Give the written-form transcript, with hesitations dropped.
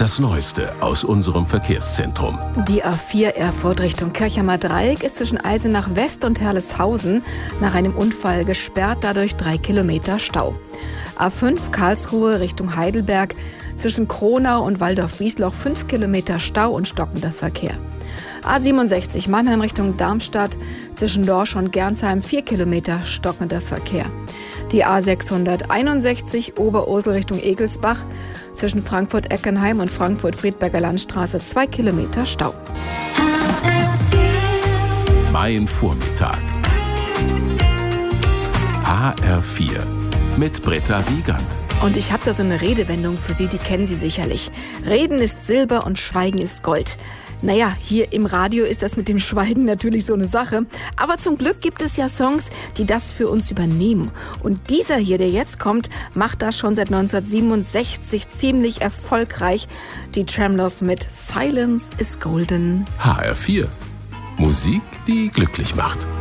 Das Neueste aus unserem Verkehrszentrum. Die A4 Erfurt Richtung Kirchheimer Dreieck ist zwischen Eisenach West und Herleshausen nach einem Unfall gesperrt, dadurch 3 Kilometer Stau. A5 Karlsruhe Richtung Heidelberg zwischen Kronau und Waldorf-Wiesloch 5 Kilometer Stau und stockender Verkehr. A67 Mannheim Richtung Darmstadt zwischen Lorsch und Gernsheim 4 Kilometer stockender Verkehr. Die A661 Oberursel Richtung Egelsbach zwischen Frankfurt-Eckenheim und Frankfurt-Friedberger Landstraße 2 Kilometer Stau. Mein Vormittag. HR4 mit Britta Wiegand. Und ich habe da so eine Redewendung für Sie, die kennen Sie sicherlich. Reden ist Silber und Schweigen ist Gold. Naja, hier im Radio ist das mit dem Schweigen natürlich so eine Sache. Aber zum Glück gibt es ja Songs, die das für uns übernehmen. Und dieser hier, der jetzt kommt, macht das schon seit 1967 ziemlich erfolgreich. Die Tremlos mit Silence is Golden. HR4. Musik, die glücklich macht.